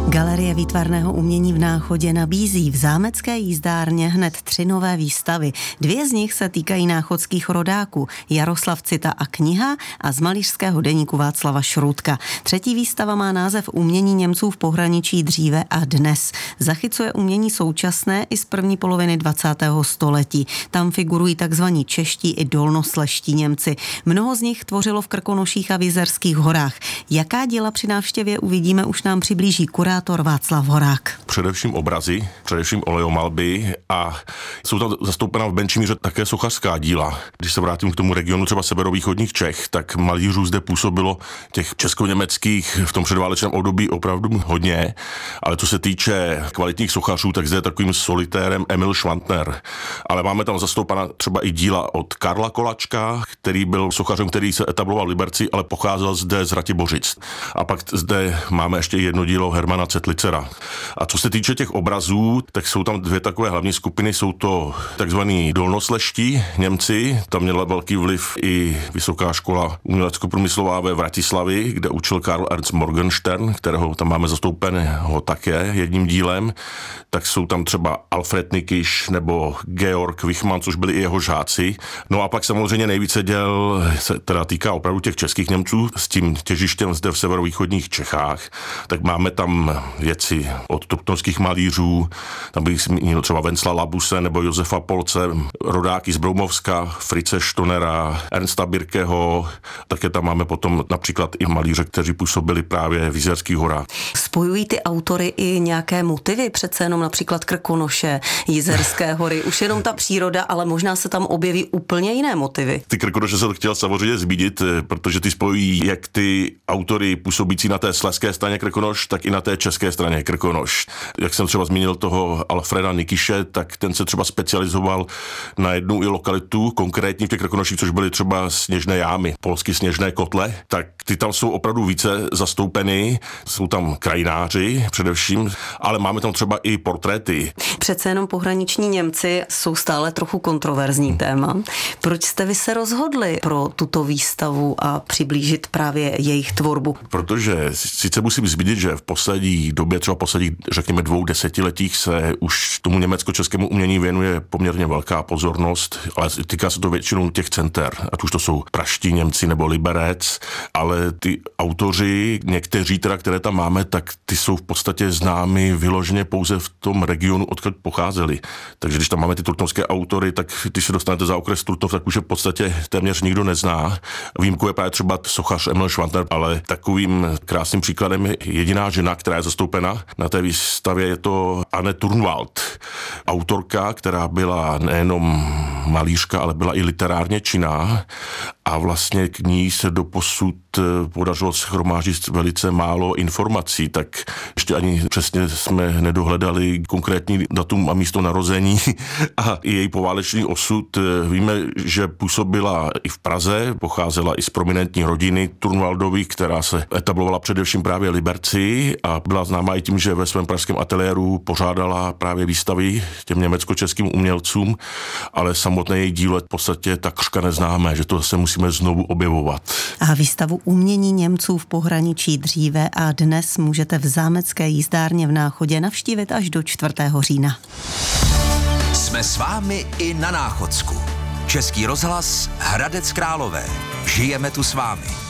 Galerie výtvarného umění v Náchodě nabízí v zámecké jízdárně hned 3 nové výstavy. 2 z nich se týkají náchodských rodáků, Jaroslav Cita a kniha, a z malířského deníku Václava Šrůdka. 3. výstava má název Umění Němců v pohraničí dříve a dnes. Zachycuje umění současné i z první poloviny 20. století. Tam figurují takzvaní čeští i dolnosleští Němci. Mnoho z nich tvořilo v Krkonoších a v Jizerských horách. Jaká díla při návštěvě uvidíme, už nám přiblíží kurátor Václav Horák. Především obrazy, především olejomalby a jsou tam zastoupena v menší míře také sochařská díla. Když se vrátím k tomu regionu třeba severovýchodních Čech, tak malířů zde působilo těch česko-německých v tom předválečném období opravdu hodně, ale co se týče kvalitních sochařů, tak zde je takovým solitérem Emil Schwantner. Ale máme tam zastoupena třeba i díla od Karla Kolačka, který byl sochařem, který se etabloval v Liberci, ale pocházel zde z Ratibořic. A pak zde máme ještě jedno dílo Hermana Cetlicera. A co se týče těch obrazů, tak jsou tam 2 takové hlavní skupiny, jsou to takzvaný dolnosleští Němci, tam měla velký vliv i Vysoká škola umělecko-průmyslová ve Vratislavi, kde učil Karl Ernst Morgenstern, kterého tam máme zastoupeného také jedním dílem, tak jsou tam třeba Alfred Nikiš nebo Georg Wichmann, což byli i jeho žáci. No a pak samozřejmě nejvíce děl se teda týká opravdu těch českých Němců s tím těžištěm zde v severovýchodních Čechách, tak máme tam věci od trutnovských malířů, tam bych zmínil třeba Vencla Labuse nebo Josefa Polce, rodáky z Broumovska, Fritze Stonera, Ernsta Birkeho, také tam máme potom například i malíře, kteří působili právě v Jizerských horách. Spojují ty autory i nějaké motivy, přece jenom například Krkonoše, Jizerské hory, už jenom ta příroda, ale možná se tam objeví úplně jiné motivy. Ty Krkonoše se chtěl samozřejmě zmínit, protože ty spojují jak ty autory působící na té slezské straně Krkonoš, tak i na té české straně Krkonoš. Jak jsem třeba zmínil toho Alfreda Nikiše, tak ten se třeba specializoval na jednu i lokalitu, konkrétně v těch Krkonoších, což byly třeba sněžné jámy, polsky sněžné kotle, tak ty tam jsou opravdu více zastoupeny, jsou tam krajináři především, ale máme tam třeba i portréty. Přece jenom pohraniční Němci jsou stále trochu kontroverzní téma. Proč jste vy se rozhodli pro tuto výstavu a přiblížit právě jejich tvorbu? Protože sice musím zmínit, že v poslední době, třeba posledních, řekněme 2 desetiletích, se už tomu německo-českému umění věnuje poměrně velká pozornost, ale týká se to většinou těch center, ať už to jsou praští Němci nebo Liberec, ale ty autoři, někteří teda, které tam máme, tak ty jsou v podstatě známi vyloženě pouze v tom regionu, odkud pocházeli. Takže když tam máme ty trutnovské autory, tak když se dostanete za okres Trutnov, tak už je v podstatě téměř nikdo nezná. Výjimkou je právě třeba sochař Emil Schwantner, ale takovým krásným příkladem je jediná žena, která je zastoupena na té výstavě, je to Anne Turnwald, autorka, která byla nejenom malířka, ale byla i literárně činná a vlastně k ní se doposud podařilo shromáždit velice málo informací, tak ještě ani přesně jsme nedohledali konkrétní datum a místo narození a i její poválečný osud. Víme, že působila i v Praze, pocházela i z prominentní rodiny Turnwaldových, která se etablovala především právě v Liberci a byla známá i tím, že ve svém pražském ateliéru pořádala právě výstavy těm německo-českým umělcům, ale samotné její dílo v podstatě takřka neznámé, že to se musíme znovu objevovat. A výstavu Umění Němců v pohraničí dříve a dnes můžete v zámecké jízdárně v Náchodě navštívit až do 4. října. Jsme s vámi i na Náchodsku. Český rozhlas Hradec Králové. Žijeme tu s vámi.